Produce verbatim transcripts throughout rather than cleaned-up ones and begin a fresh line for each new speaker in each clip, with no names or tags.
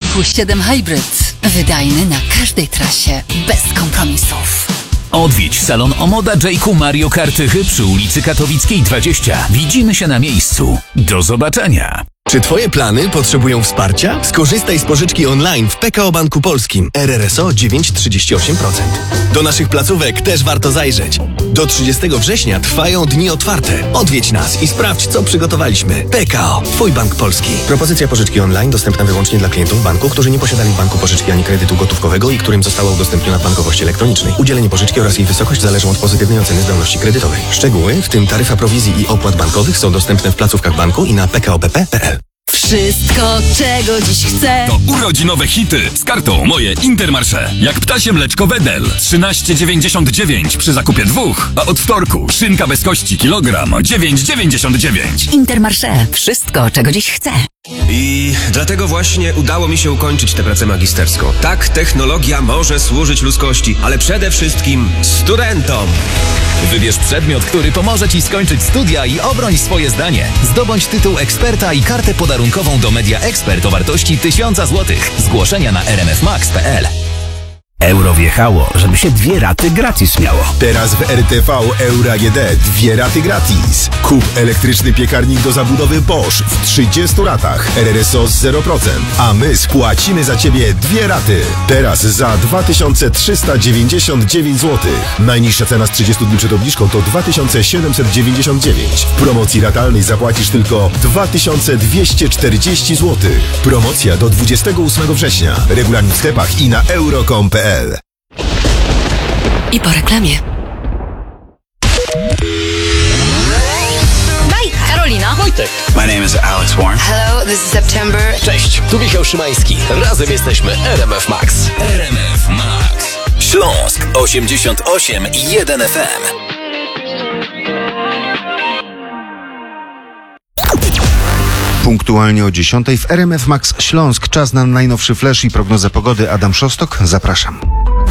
Q siedem Hybrid. Wydajny na każdej trasie, bez kompromisów.
Odwiedź salon Omoda J Q Mario Kartychy przy ulicy Katowickiej dwadzieścia. Widzimy się na miejscu. Do zobaczenia.
Czy Twoje plany potrzebują wsparcia? Skorzystaj z pożyczki online w P K O Banku Polskim. R R S O dziewięć przecinek trzydzieści osiem procent. Do naszych placówek też warto zajrzeć. Do trzydziestego września trwają dni otwarte. Odwiedź nas i sprawdź, co przygotowaliśmy. P K O. Twój bank polski. Propozycja pożyczki online dostępna wyłącznie dla klientów banku, którzy nie posiadali w banku pożyczki ani kredytu gotówkowego i którym została udostępniona w bankowości elektronicznej. Udzielenie pożyczki oraz jej wysokość zależą od pozytywnej oceny zdolności kredytowej. Szczegóły, w tym taryfa prowizji i opłat bankowych, są dostępne w placówkach banku i na p k o b p kropka p l.
Wszystko, czego dziś chcę.
To urodzinowe hity z kartą Moje Intermarché. Jak ptasie mleczko Wedel trzynaście dziewięćdziesiąt dziewięć przy zakupie dwóch, a od wtorku szynka bez kości kilogram dziewięć dziewięćdziesiąt dziewięć.
Intermarché. Wszystko, czego dziś chcę.
I dlatego właśnie udało mi się ukończyć tę pracę magisterską. Tak, technologia może służyć ludzkości, ale przede wszystkim studentom.
Wybierz przedmiot, który pomoże Ci skończyć studia i obroń swoje zdanie. Zdobądź tytuł eksperta i kartę podarunkową do Media Expert o wartości tysiąc złotych. Zgłoszenia na r m f max kropka p l.
Euro wjechało, żeby się dwie raty gratis miało.
Teraz w R T V Euro A G D dwie raty gratis. Kup elektryczny piekarnik do zabudowy Bosch w trzydziestu ratach. R R S O z zero procent. A my spłacimy za Ciebie dwie raty. Teraz za dwa tysiące trzysta dziewięćdziesiąt dziewięć złotych. Najniższa cena z trzydziestu dni przed obniżką to dwa tysiące siedemset dziewięćdziesiąt dziewięć. W promocji ratalnej zapłacisz tylko dwa tysiące dwieście czterdzieści złotych. Promocja do dwudziestego ósmego września. Regulamin w sklepach i na euro kropka com kropka p l.
I po reklamie. Hej, Karolina.
Wojtek.
My name is Alex Warren.
Hello, this is September.
Cześć, tu Michał Szymański. Razem jesteśmy R M F Max.
R M F Max. Śląsk osiemdziesiąt osiem i jeden F M.
Punktualnie o dziesiątej w R M F Max Śląsk. Czas na najnowszy flash i prognozę pogody. Adam Szostok, zapraszam.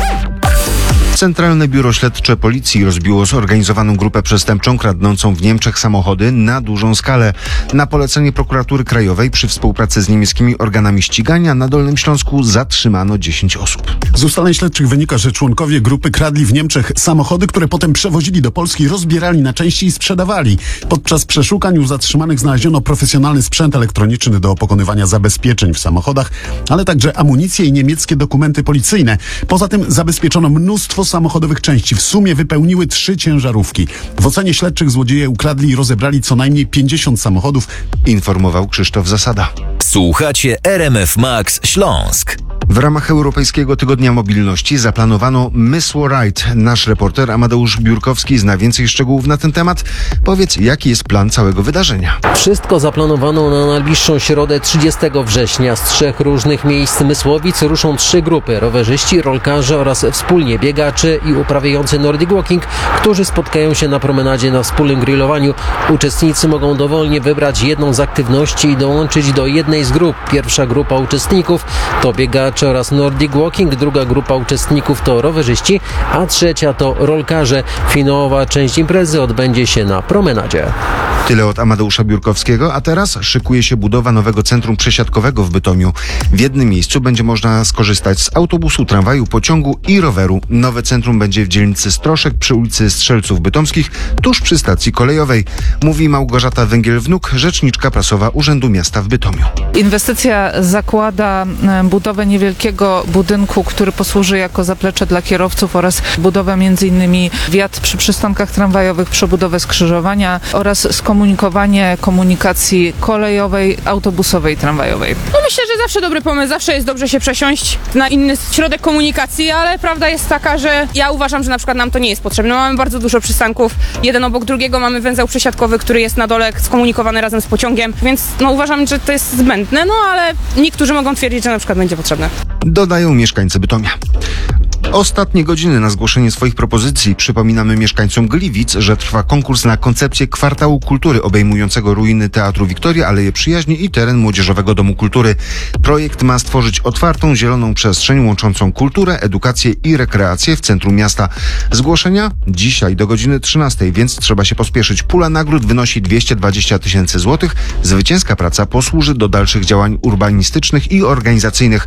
Centralne Biuro Śledcze Policji rozbiło zorganizowaną grupę przestępczą kradnącą w Niemczech samochody na dużą skalę. Na polecenie Prokuratury Krajowej przy współpracy z niemieckimi organami ścigania na Dolnym Śląsku zatrzymano dziesięć osób.
Z ustaleń śledczych wynika, że członkowie grupy kradli w Niemczech samochody, które potem przewozili do Polski, rozbierali na części i sprzedawali. Podczas przeszukań u zatrzymanych znaleziono profesjonalny sprzęt elektroniczny do pokonywania zabezpieczeń w samochodach, ale także amunicję i niemieckie dokumenty policyjne. Poza tym zabezpieczono mnóstwo samochodowych części. W sumie wypełniły trzy ciężarówki. W ocenie śledczych złodzieje ukradli i rozebrali co najmniej pięćdziesiąt samochodów.
Informował Krzysztof Zasada.
Słuchacie R M F Max Śląsk.
W ramach Europejskiego Tygodnia Mobilności zaplanowano Mysło Ride. Nasz reporter Amadeusz Biurkowski zna więcej szczegółów na ten temat. Powiedz, jaki jest plan całego wydarzenia?
Wszystko zaplanowano na najbliższą środę trzydziestego września. Z trzech różnych miejsc Mysłowic ruszą trzy grupy: rowerzyści, rolkarze oraz wspólnie biegacze i uprawiający Nordic Walking, którzy spotkają się na promenadzie na wspólnym grillowaniu. Uczestnicy mogą dowolnie wybrać jedną z aktywności i dołączyć do jednej z grup. Pierwsza grupa uczestników to biegacze oraz Nordic Walking, druga grupa uczestników to rowerzyści, a trzecia to rolkarze. Finałowa część imprezy odbędzie się na promenadzie.
Tyle od Amadeusza Biurkowskiego, a teraz szykuje się budowa nowego centrum przesiadkowego w Bytomiu. W jednym miejscu będzie można skorzystać z autobusu, tramwaju, pociągu i roweru. Nowe centrum będzie w dzielnicy Stroszek przy ulicy Strzelców Bytomskich, tuż przy stacji kolejowej. Mówi Małgorzata Węgiel-Wnuk, rzeczniczka prasowa Urzędu Miasta w Bytomiu.
Inwestycja zakłada budowę niewielkiego budynku, który posłuży jako zaplecze dla kierowców oraz budowę między innymi wjazd przy przystankach tramwajowych, przebudowę skrzyżowania oraz skomunikowanie komunikacji kolejowej, autobusowej, tramwajowej.
No myślę, że zawsze dobry pomysł, zawsze jest dobrze się przesiąść na inny środek komunikacji, ale prawda jest taka, że ja uważam, że na przykład nam to nie jest potrzebne. Mamy bardzo dużo przystanków, jeden obok drugiego, mamy węzeł przesiadkowy, który jest na dole skomunikowany razem z pociągiem, więc no uważam, że to jest zbędne, no ale niektórzy mogą twierdzić, że na przykład będzie potrzebne.
Dodają mieszkańcy Bytomia. Ostatnie godziny na zgłoszenie swoich propozycji. Przypominamy mieszkańcom Gliwic, że trwa konkurs na koncepcję kwartału kultury obejmującego ruiny Teatru Wiktoria, Aleje Przyjaźni i teren Młodzieżowego Domu Kultury. Projekt ma stworzyć otwartą, zieloną przestrzeń łączącą kulturę, edukację i rekreację w centrum miasta. Zgłoszenia dzisiaj do godziny trzynastej, więc trzeba się pospieszyć. Pula nagród wynosi dwieście dwadzieścia tysięcy złotych. Zwycięska praca posłuży do dalszych działań urbanistycznych i organizacyjnych